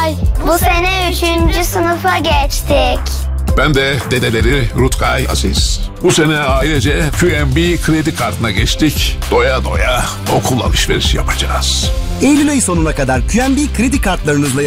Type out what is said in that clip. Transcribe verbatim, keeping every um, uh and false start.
Rutkay. Bu sene üçüncü sınıfa geçtik. Ben de dedeleri Rutkay Aziz. Bu sene ailece Q N B kredi kartına geçtik. Doya doya okul alışverişi yapacağız. Eylül ayı sonuna kadar Q N B kredi kartlarınızla